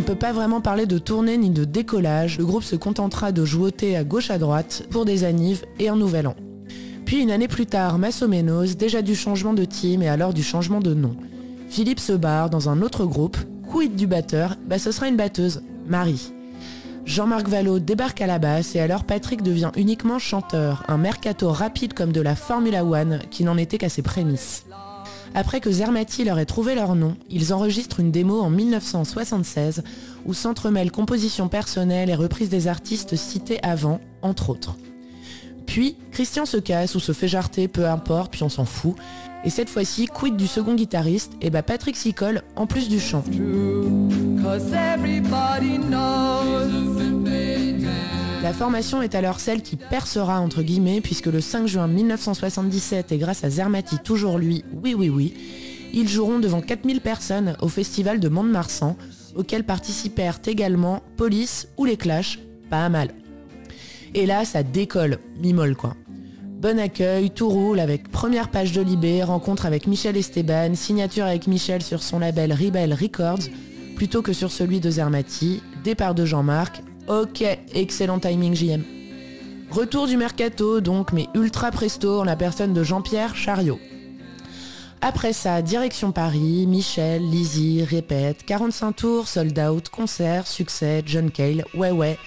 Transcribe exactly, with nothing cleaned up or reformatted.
ne peut pas vraiment parler de tournée ni de décollage, le groupe se contentera de jouoter à gauche à droite pour des annives et un nouvel an. Puis une année plus tard, Massomenos, déjà du changement de team et alors du changement de nom. Philippe se barre dans un autre groupe, quid du batteur, bah ce sera une batteuse, Marie. Jean-Marc Vallot débarque à la basse et alors Patrick devient uniquement chanteur, un mercato rapide comme de la Formula One qui n'en était qu'à ses prémices. Après que Zermati leur ait trouvé leur nom, ils enregistrent une démo en dix-neuf cent soixante-seize où s'entremêlent compositions personnelles et reprises des artistes cités avant, entre autres. Puis, Christian se casse ou se fait jarter, peu importe, puis on s'en fout. Et cette fois-ci, quid du second guitariste, et bah Patrick s'y colle en plus du chant. La formation est alors celle qui percera entre guillemets puisque le cinq juin mille neuf cent soixante-dix-sept et grâce à Zermati toujours lui, oui oui oui, ils joueront devant quatre mille personnes au festival de Mont-de-Marsan auquel participèrent également Police ou les Clash, pas mal. Et là ça décolle, mi-molle quoi. Bon accueil, tout roule avec première page de Libé, rencontre avec Michel Esteban, signature avec Michel sur son label Rebel Records plutôt que sur celui de Zermati, départ de Jean-Marc. Ok, excellent timing J M. Retour du mercato donc, mais ultra presto en la personne de Jean-Pierre Chariot. Après ça, direction Paris, Michel, Lizzy, répète, quarante-cinq tours, sold out, concert, succès, John Cale, ouais ouais,